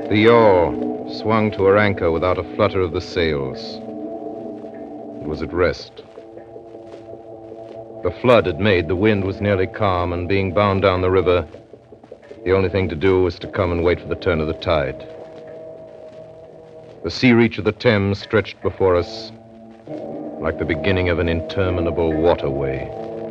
The yawl swung to her anchor without a flutter of the sails. It was at rest. The flood had made the wind was nearly calm, and being bound down the river, the only thing to do was to come and wait for the turn of the tide. The sea reach of the Thames stretched before us like the beginning of an interminable waterway.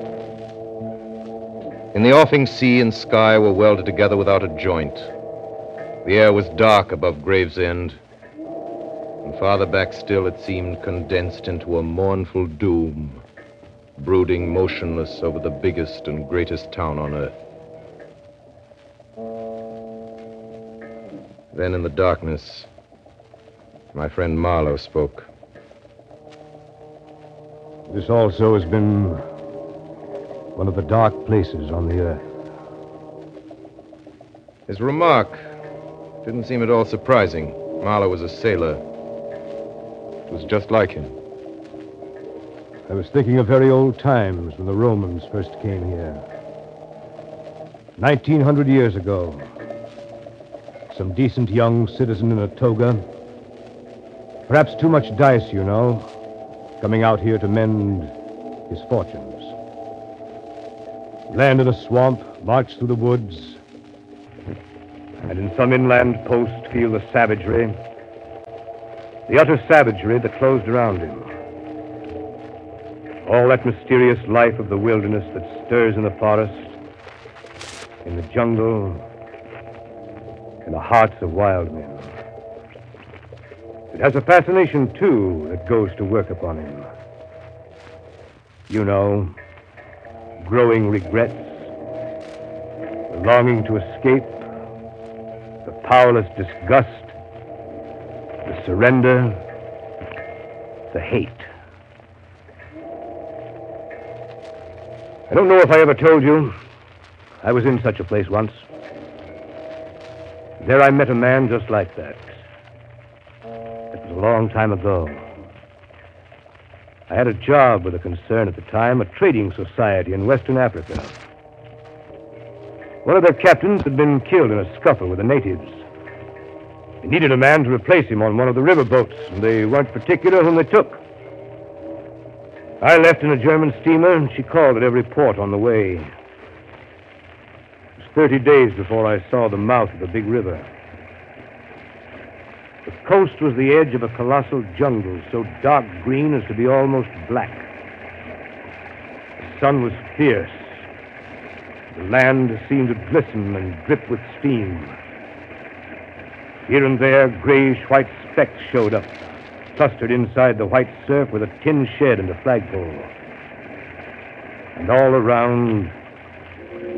In the offing sea and sky were welded together without a joint. The air was dark above Gravesend, and farther back still it seemed condensed into a mournful doom, brooding motionless over the biggest and greatest town on earth. Then in the darkness, my friend Marlowe spoke. This also has been one of the dark places on the earth. His remark didn't seem at all surprising. Marlowe was a sailor. It was just like him. I was thinking of very old times when the Romans first came here. 1900 years ago. Some decent young citizen in a toga. Perhaps too much dice, you know, coming out here to mend his fortunes. Land in a swamp, march through the woods, and in some inland post feel the savagery, the utter savagery that closed around him. All that mysterious life of the wilderness that stirs in the forest, in the jungle, in the hearts of wild men. It has a fascination, too, that goes to work upon him. You know, growing regrets, the longing to escape, the powerless disgust, the surrender, the hate. I don't know if I ever told you, I was in such a place once. There I met a man just like that. It was a long time ago. I had a job with a concern at the time, a trading society in Western Africa. One of their captains had been killed in a scuffle with the natives. They needed a man to replace him on one of the river boats, and they weren't particular whom they took. I left in a German steamer, and she called at every port on the way. It was 30 days before I saw the mouth of the big river. The coast was the edge of a colossal jungle, so dark green as to be almost black. The sun was fierce. The land seemed to glisten and drip with steam. Here and there, grayish-white specks showed up, clustered inside the white surf with a tin shed and a flagpole. And all around,